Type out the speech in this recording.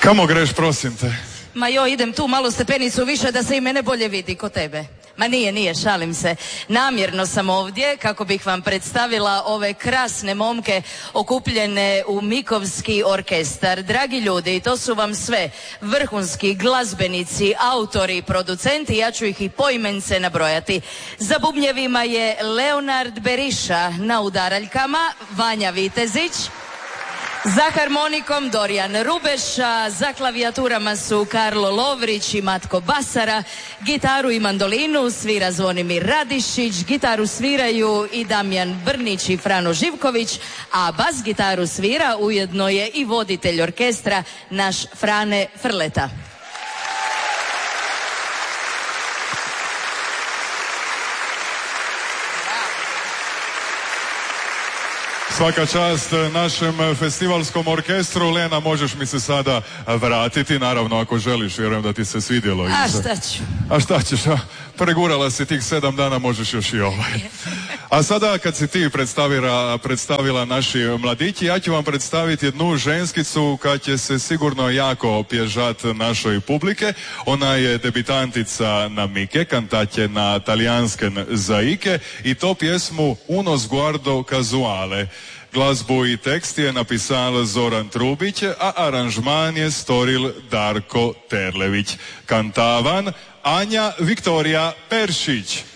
Kamo greš, prosim te? Ma joj, idem tu malo stepenicu više da se i mene bolje vidi kod tebe. Ma nije, šalim se. Namjerno sam ovdje kako bih vam predstavila ove krasne momke okupljene u Mikovski orkestar. Dragi ljudi, to su vam sve vrhunski glazbenici, autori, producenti, ja ću ih i poimence nabrojati. Za bubnjevima je Leonard Beriša, na udaraljkama Vanja Vitezić, za harmonikom Dorijan Rubeša, za klavijaturama su Karlo Lovrić i Matko Basara, gitaru i mandolinu svira Zvonimir Radišić, gitaru sviraju i Damjan Brnić i Frano Živković, a bas gitaru svira ujedno je i voditelj orkestra naš Frane Frleta. Svaka čast našem festivalskom orkestru. Lena, možeš mi se sada vratiti, naravno ako želiš, vjerujem da ti se svidjelo. A šta ću? A šta ćeš? Pregurala si tih 7 dana, možeš još i ovaj. A sada kad si ti predstavila naši mladići, ja ću vam predstaviti jednu ženskicu koja će se sigurno jako pježat našoj publike. Ona je debitantica na Mike, kantaće na talijansken zaike i to pjesmu Uno sguardo casuale. Glazbu i tekst je napisal Zoran Trubić, a aranžman je storil Darko Terlević. Kantavan Anja Viktorija Peršić.